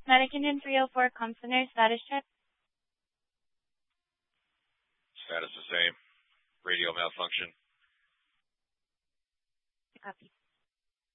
Medicinin 304 Comsoner, status check. Status the same. Radio malfunction. Copy.